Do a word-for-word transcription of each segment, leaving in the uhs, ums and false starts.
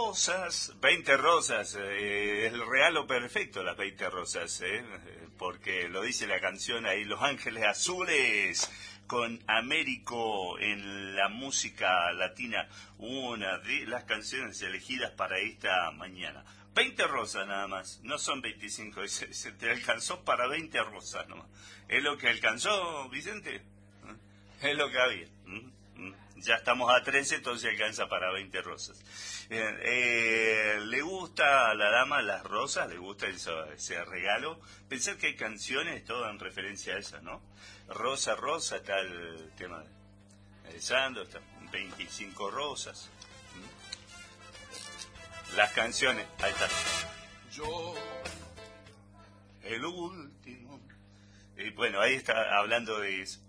rosas, veinte rosas, eh, el regalo perfecto, las veinte rosas, eh, porque lo dice la canción ahí, Los Ángeles Azules, con Américo en la música latina, una de las canciones elegidas para esta mañana. veinte rosas nada más, no son veinticinco, se, se te alcanzó para veinte rosas nomás. ¿Es lo que alcanzó, Vicente? ¿Eh? Es lo que había. ¿Mm? ¿Mm? Ya estamos a trece, entonces alcanza para veinte rosas. Bien, eh, ¿le gusta a la dama las rosas? ¿Le gusta eso, ese regalo? Pensar que hay canciones todo en referencia a eso, ¿no? Rosa, rosa, está el tema de Sandro, está veinticinco rosas. ¿Mm? Las canciones, ahí está. Yo, el último. Y bueno, ahí está hablando de eso.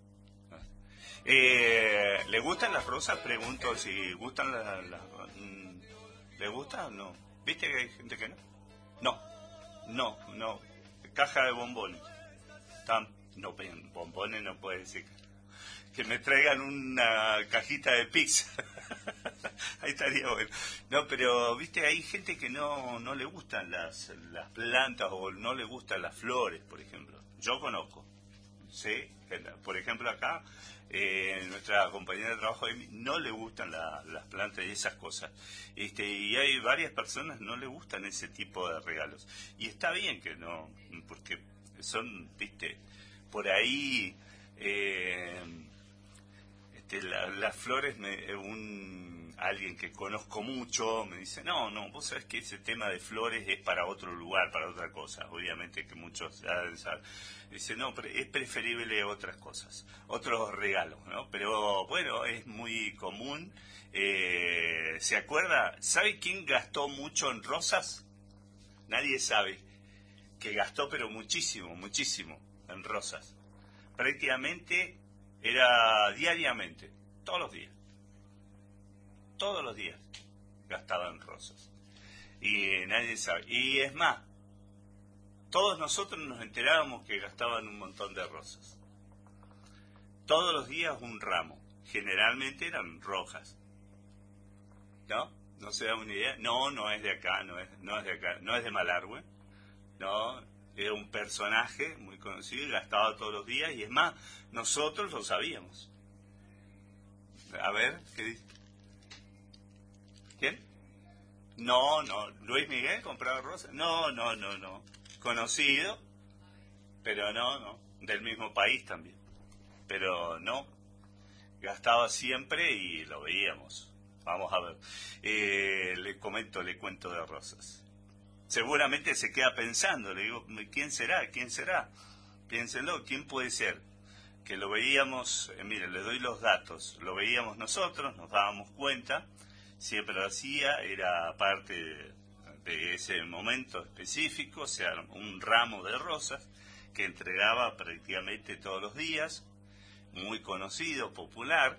Eh, ¿Le gustan las rosas? Pregunto si gustan las... La, ¿le gustan o no? ¿Viste que hay gente que no? No, no, no. Caja de bombones. Tam, no, bombones no puede decir. Que me traigan una cajita de pizza. Ahí estaría bueno. No, pero, viste, hay gente que no, no le gustan las, las plantas o no le gustan las flores, por ejemplo. Yo conozco. Sí, por ejemplo acá, eh, nuestra compañera de trabajo no le gustan la, las plantas y esas cosas. Este, y hay varias personas que no le gustan ese tipo de regalos. Y está bien que no, porque son, viste, por ahí... Eh, Este, la, las flores, me, un alguien que conozco mucho me dice, no, no, vos sabés que ese tema de flores es para otro lugar, para otra cosa. Obviamente que muchos saben. Dice, no, pero es preferible otras cosas, otros regalos, ¿no? Pero bueno, es muy común. Eh, ¿Se acuerda? ¿Sabe quién gastó mucho en rosas? Nadie sabe. Que gastó, pero muchísimo, muchísimo en rosas. Prácticamente... Era diariamente, todos los días. Todos los días gastaba en rosas. Y nadie sabe. Y es más, todos nosotros nos enterábamos que gastaban un montón de rosas. Todos los días un ramo. Generalmente eran rojas. ¿No? ¿No se da una idea? No, no es de acá, no es, no es de acá, no es de Malargüe. No, era un personaje muy conocido y gastaba todos los días, y es más, nosotros lo sabíamos. A ver, ¿qué dice? ¿Quién? No, no, Luis Miguel compraba rosas. No, no, no, no. Conocido, pero no, no. Del mismo país también. Pero no. Gastaba siempre y lo veíamos. Vamos a ver. Eh, le comento, le cuento de rosas. Seguramente se queda pensando, le digo, ¿quién será? ¿Quién será? Piénsenlo, ¿quién puede ser? Que lo veíamos, eh, mire, le doy los datos, lo veíamos nosotros, nos dábamos cuenta, siempre lo hacía, era parte de, de ese momento específico, o sea, un ramo de rosas que entregaba prácticamente todos los días, muy conocido, popular.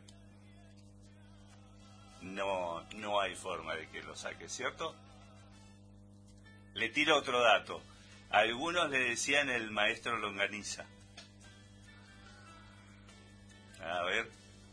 No, no hay forma de que lo saque, ¿cierto? Le tiro otro dato. Algunos le decían el maestro Longaniza. A ver.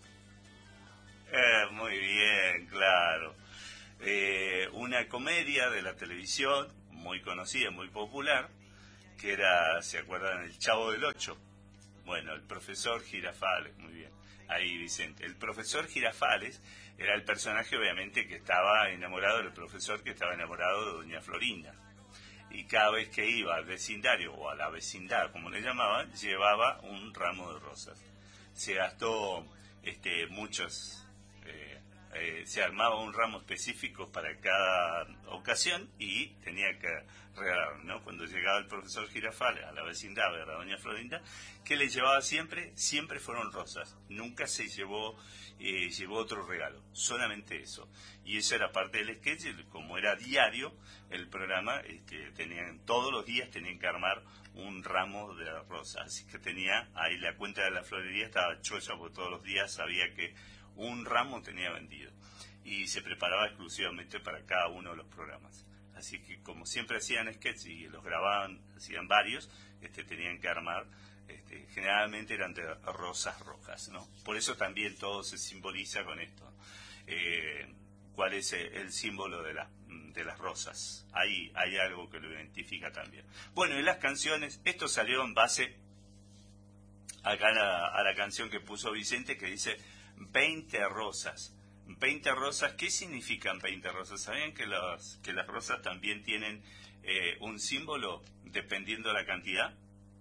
Eh, muy bien, claro. Eh, una comedia de la televisión, muy conocida, muy popular, que era, ¿se acuerdan? El Chavo del Ocho. Bueno, el profesor Girafales, muy bien. Ahí, Vicente. El profesor Girafales era el personaje, obviamente, que estaba enamorado del profesor, que estaba enamorado de doña Florinda. Y cada vez que iba al vecindario, o a la vecindad, como le llamaban, llevaba un ramo de rosas. Se gastó este, muchos, eh, eh, se armaba un ramo específico para cada ocasión y tenía que regalar, ¿no? Cuando llegaba el profesor Girafales a la vecindad, a la doña Florinda, ¿qué le llevaba siempre? Siempre fueron rosas. Nunca se llevó, eh, llevó otro regalo, solamente eso. Y eso era parte del sketch, como era diario el programa, este, tenían, todos los días tenían que armar un ramo de rosas. Así que tenía ahí la cuenta de la florería, estaba chocha porque todos los días sabía que un ramo tenía vendido. Y se preparaba exclusivamente para cada uno de los programas. Así que como siempre hacían sketches y los grababan, hacían varios, este, tenían que armar, este, generalmente eran de rosas rojas, ¿no? Por eso también todo se simboliza con esto. Eh, ¿Cuál es el símbolo de las de las rosas. Ahí hay algo que lo identifica también. Bueno, y las canciones, esto salió en base acá a la, a la canción que puso Vicente, que dice veinte rosas. veinte rosas, ¿qué significan veinte rosas? ¿Saben que las, que las rosas también tienen eh, un símbolo dependiendo de la cantidad?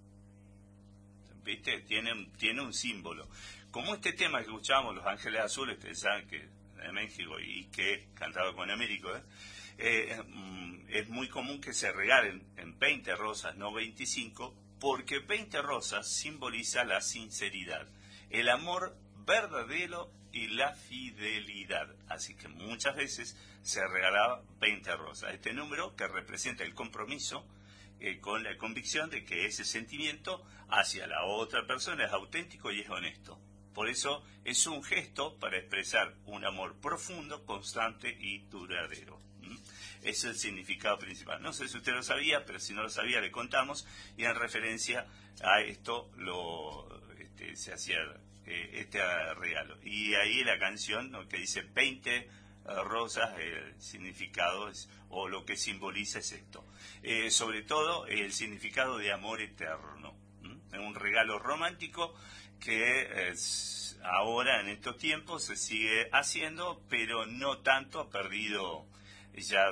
¿Viste? Tienen, tiene un símbolo. Como este tema que escuchábamos, Los Ángeles Azules, ustedes saben que de México y que cantado con Américo, ¿eh? Eh, es muy común que se regalen en veinte rosas, no veinticinco, porque veinte rosas simboliza la sinceridad, el amor verdadero y la fidelidad. Así que muchas veces se regalaba veinte rosas. Este número que representa el compromiso eh, con la convicción de que ese sentimiento hacia la otra persona es auténtico y es honesto. Por eso es un gesto para expresar un amor profundo, constante y duradero. ¿Mm? Ese es el significado principal. No sé si usted lo sabía, pero si no lo sabía le contamos, y en referencia a esto lo este, se hacía eh, este regalo. Y ahí la canción, ¿no?, que dice veinte uh, rosas, el significado es, o lo que simboliza es esto. Eh, sobre todo el significado de amor eterno. ¿Mm? Un regalo romántico que es, ahora en estos tiempos se sigue haciendo, pero no tanto, ha perdido ya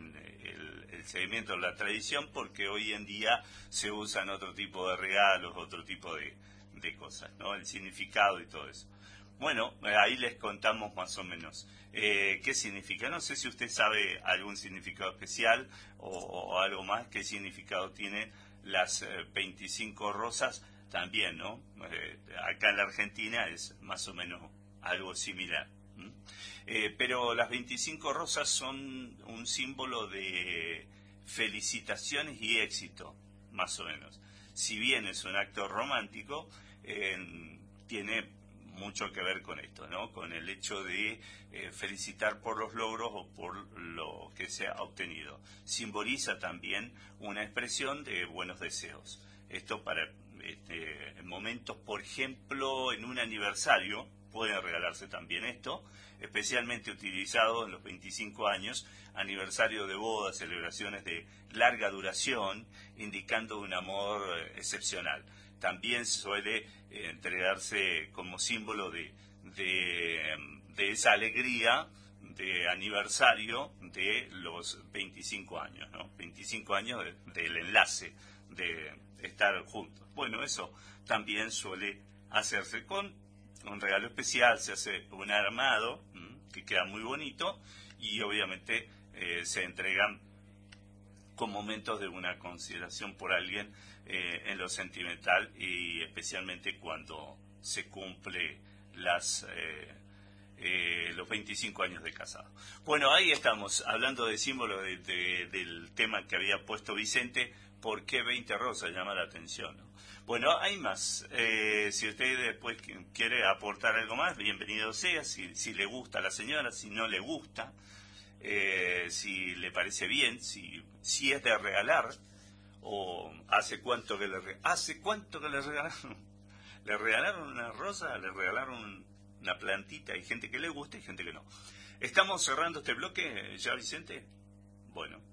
el, el seguimiento de la tradición, porque hoy en día se usan otro tipo de regalos, otro tipo de, de cosas, ¿no? El significado y todo eso. Bueno, ahí les contamos más o menos eh, qué significa. No sé si usted sabe algún significado especial o, o algo más, qué significado tiene las eh, veinticinco rosas. También, ¿no? Eh, acá en la Argentina es más o menos algo similar. ¿Mm? Eh, pero las veinticinco rosas son un símbolo de felicitaciones y éxito, más o menos. Si bien es un acto romántico, eh, tiene mucho que ver con esto, ¿no? Con el hecho de eh, felicitar por los logros o por lo que se ha obtenido. Simboliza también una expresión de buenos deseos. Esto para este, momentos, por ejemplo, en un aniversario, pueden regalarse también esto, especialmente utilizado en los veinticinco años, aniversario de bodas, celebraciones de larga duración, indicando un amor eh, excepcional. También suele eh, entregarse como símbolo de, de, de esa alegría de aniversario de los veinticinco años, ¿no? veinticinco años de, del enlace, de estar juntos. Bueno, eso también suele hacerse con un regalo especial, se hace un armado ¿m? que queda muy bonito y obviamente eh, se entregan con momentos de una consideración por alguien eh, en lo sentimental y especialmente cuando se cumple las eh, eh, los veinticinco años de casado. Bueno, ahí estamos hablando de símbolos de, de, del tema que había puesto Vicente. ¿Por qué veinte rosas? Llama la atención, ¿no? Bueno, hay más. Eh, si usted después quiere aportar algo más, bienvenido sea. Si, si le gusta a la señora, si no le gusta, eh, si le parece bien, si, si es de regalar, o hace cuánto que le re- hace cuánto que le regalaron. Le regalaron una rosa, le regalaron una plantita. Hay gente que le gusta y gente que no. ¿Estamos cerrando este bloque ya, Vicente? Bueno.